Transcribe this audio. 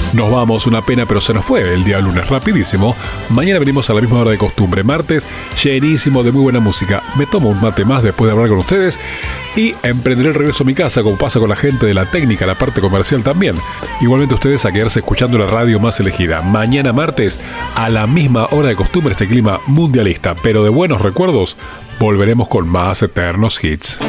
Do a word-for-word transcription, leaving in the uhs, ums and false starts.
Nos vamos, una pena, pero se nos fue el día lunes rapidísimo. Mañana venimos a la misma hora de costumbre, martes, llenísimo de muy buena música. Me tomo un mate más después de hablar con ustedes y emprenderé el regreso a mi casa, como pasa con la gente de la técnica, la parte comercial también. Igualmente ustedes a quedarse escuchando la radio más elegida. Mañana martes, a la misma hora de costumbre, este clima mundialista, pero de buenos recuerdos, volveremos con más eternos hits.